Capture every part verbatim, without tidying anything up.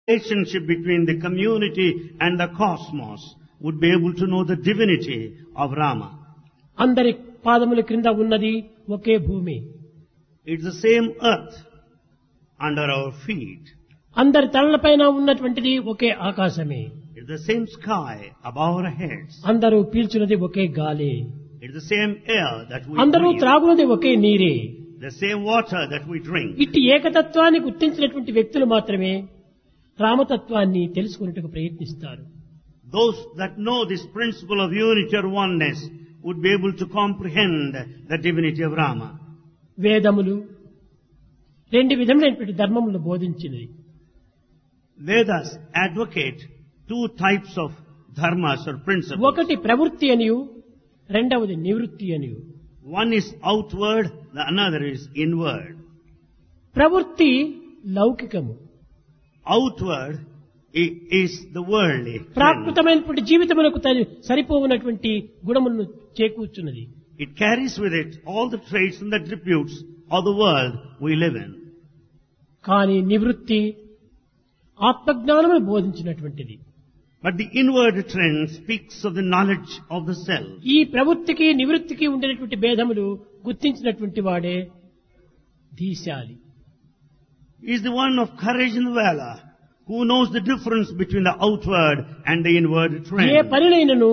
relationship between the community and the cosmos would be able to know the divinity of Rama. అందరి పాదముల క్రింద ఉన్నది ఒకే భూమి. It's the same earth under our feet. అందరి తలలపైన ఉన్నటువంటిది ఒకే ఆకాశమే. It's the same sky above our heads. అందరూ పీల్చున్నది ఒకే గాలి. It's the same air that we అందరూ breathe. త్రాగున్నది ఒకే నీరే. The same water that we drink. ఇట్టి ఏకతత్వాన్ని గుర్తించినటువంటి వ్యక్తులు మాత్రమే రామతత్వాన్ని తెలుసుకునేందుకు ప్రయత్నిస్తారు. Those that know this principle of unity or oneness would be able to comprehend the divinity of Rama. వేదములు రెండు విధములైనటువంటి ధర్మములను బోధించినవి. Vedas advocate two types of dharmas or principles. ఒకటి ప్రవృత్తి అనియు రెండవది నివృత్తి అనియు. One is outward, the another is inward. ప్రవృత్తి లౌకికము. Outward i- is the worldly. trend. ప్రాకృతమైనటువంటి జీవితములకు తని సరిపోవునటువంటి గుణములను చేకూర్చున్నది. It carries with it all the traits and the attributes of the world we live in. కానీ నివృత్తి ఆత్మజ్ఞానమును బోధించినటువంటిది. But the inward trend speaks of the knowledge of the self. ఈ ప్రవృత్తికి నివృత్తికి ఉండేటువంటి భేదములు గుర్తించినటువంటి వాడే ధీశాలి. He is the one of courage and valor who knows the difference between the outward and the inward A trend. పనినైనను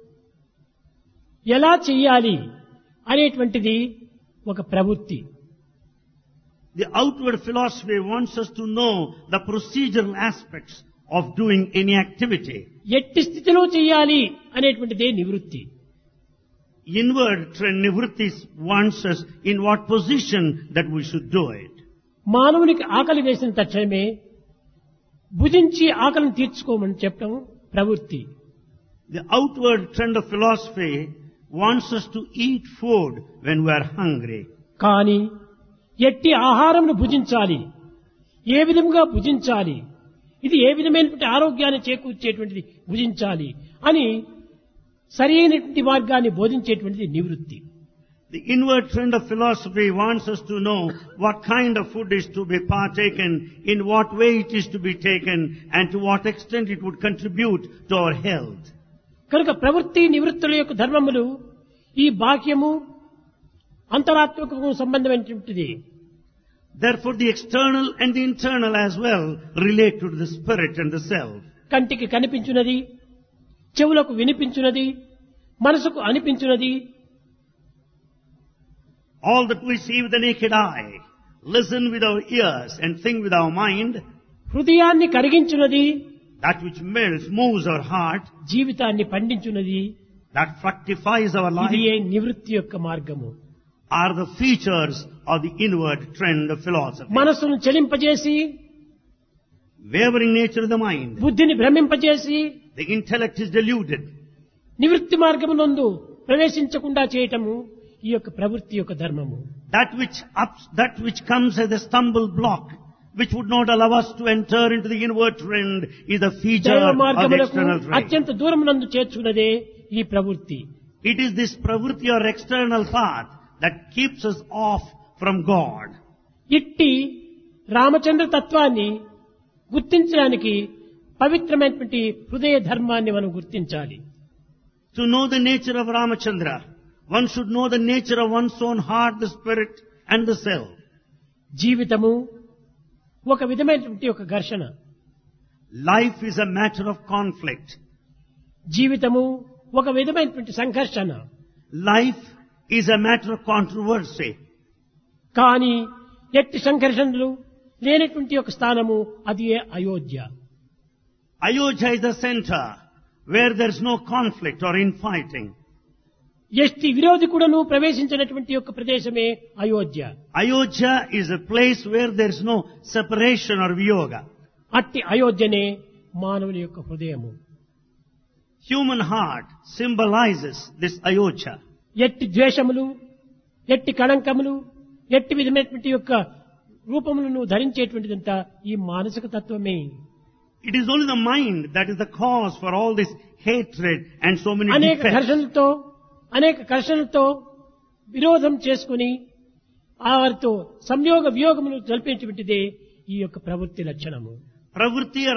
ఎలా చెయ్యాలి అనేటువంటిది ఒక ప్రవృత్తి. The outward philosophy wants us to know the procedural aspects of doing any activity. ఎట్టి స్థితిలో చెయ్యాలి అనేటువంటిదే నివృత్తి. Inward trend nivrittis wants us in what position that we should do it. మానవునికి ఆకలి వేసిన తక్షణమే భుజించి ఆకలిని తీర్చుకోమని చెప్పడం ప్రవృత్తి. The outward trend of philosophy wants us to eat food when we are hungry. కానీ ఎట్టి ఆహారంను భుజించాలి, ఏ విధంగా భుజించాలి, ఇది ఏ విధమైనటువంటి ఆరోగ్యాన్ని చేకూర్చేటువంటిది భుజించాలి అని సరి అయినటువంటి మార్గాన్ని బోధించేటువంటిది నివృత్తి. The inward trend of philosophy wants us to know what kind of food is to be partaken, in what way it is to be taken, and to what extent it would contribute to our health. కనుక ప్రవృత్తి నివృత్తుల యొక్క ధర్మములు ఈ బాహ్యము అంతరాత్మకము సంబంధమైనటువంటిది. Therefore, the external and the internal as well relate to the spirit and the self. కంటికి కనిపించున్నది, చెవులకు వినిపించున్నది, మనసుకు అనిపించున్నది, All that we see with the naked eye, listen with our ears, and think with our mind, హృదయాన్ని కరిగించున్నది, that which melts, moves our heart, జీవితాన్ని పండించున్నది, that fructifies our ఇది ఏ life, నివృత్తి యొక్క మార్గము. are the features of the inward trend of philosophy. మనసును చెలింపజేసి, Wavering nature of the mind, బుద్ధిని భ్రమింపజేసి, the intellect is deluded. నివృత్తి మార్గమునందు ప్రవేశించకుండా చేయటము ఈ యొక్క ప్రవృత్తి యొక్క ధర్మము. That which ups, that which comes as a stumble block, which would not allow us to enter into the inward trend, is the feature దైవ of the మార్గములకు external trend. అత్యంత దూరమునందు చేర్చుకున్నదే ఈ ప్రవృత్తి. It is this pravritti or external path that keeps us off from God. ఇట్టి రామచంద్ర తత్వాన్ని గుర్తించడానికి పవిత్రమైనటువంటి హృదయ ధర్మాన్ని మనం గుర్తించాలి. To know the nature of Ramachandra, one should know the nature of one's own heart, the spirit, and the self. జీవితము ఒక విధమైనటువంటి ఒక ఘర్షణ. Life is a matter of conflict. జీవితము ఒక విధమైనటువంటి సంఘర్షణ. Life is a matter of controversy. కానీ ఎట్టి సంఘర్షణలు లేనటువంటి ఒక స్థానము అది ఏ Ayodhya. Ayodhya is the center where there is no conflict or infighting. ఎట్టి విరోధి కూడాను ప్రవేశించినటువంటి యొక్క ప్రదేశమే Ayodhya. Ayodhya is a place where there is no separation or viyoga. అట్టి అయోధ్యనే మానవుని యొక్క హృదయము. Human heart symbolizes this Ayodhya. ఎట్టి ద్వేషములు, ఎట్టి కళంకములు, ఎట్టి విధమైనటువంటి యొక్క రూపములను ధరించేటువంటిదంతా ఈ మానసిక తత్వమే. It is only the mind that is the cause for all this hatred and so many అనేక defects. ఘర్షణలతో అనేక ఘర్షణలతో విరోధం చేసుకుని వారితో సంయోగ వియోగములు జరిపేటువంటిదే ఈ యొక్క ప్రవృత్తి లక్షణము. Pravritti